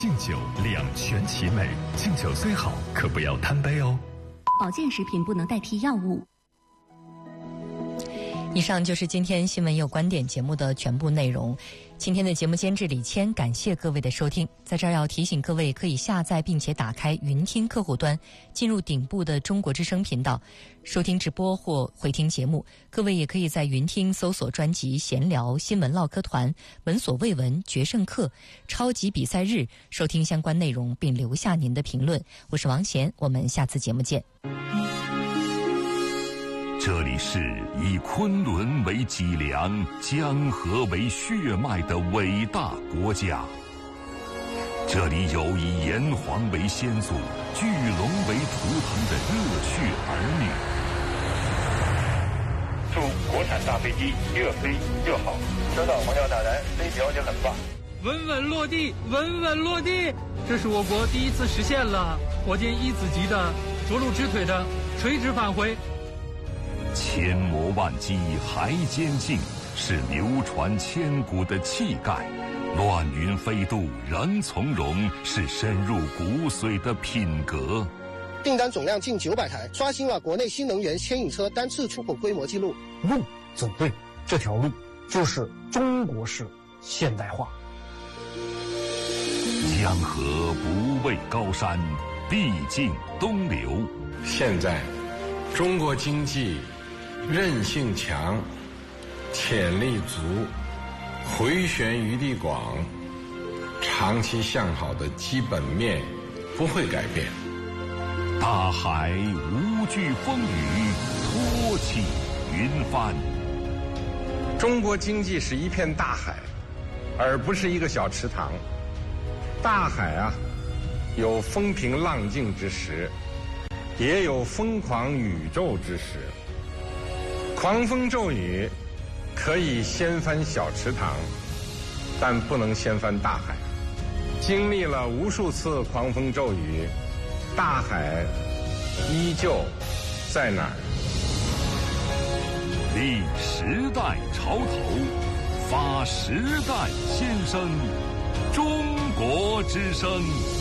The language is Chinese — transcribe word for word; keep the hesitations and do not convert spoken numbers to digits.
敬酒两全其美，敬酒虽好，可不要贪杯哦。 保健食品不能代替药物。 以上就是今天新闻有观点节目的全部内容。今天的节目监制李谦，感谢各位的收听。在这儿要提醒各位，可以下载并且打开云听客户端，进入顶部的中国之声频道，收听直播或回听节目。各位也可以在云听搜索专辑闲聊、新闻唠嗑团、闻所未闻、决胜课、超级比赛日，收听相关内容并留下您的评论。我是王贤，我们下次节目见。 这里是以昆仑为脊梁、江河为血脉的伟大国家。这里有以炎黄为先祖、巨龙为图腾的热血儿女。 祝国产大飞机越飞越好，收到黄教大人，飞表姐很棒。 稳稳落地，稳稳落地，这是我国第一次实现了火箭一子级的着陆直腿的垂直返回。 千磨万击还坚劲，是流传千古的气概；乱云飞渡仍从容，是深入骨髓的品格。 订单总量近九百台，刷新了国内新能源牵引车单次出口规模纪录。 路走对，这条路就是中国式现代化。 江河不畏高山，必经东流。 现在中国经济韧性强，潜力足，回旋余地广，长期向好的基本面不会改变。 大海无惧风雨，托起云帆。 中国经济是一片大海，而不是一个小池塘。大海啊，有风平浪静之时，也有疯狂宇宙之时。狂风骤雨可以掀翻小池塘，但不能掀翻大海。经历了无数次狂风骤雨，大海依旧在那儿。 立时代潮头，发时代先声，中国之声。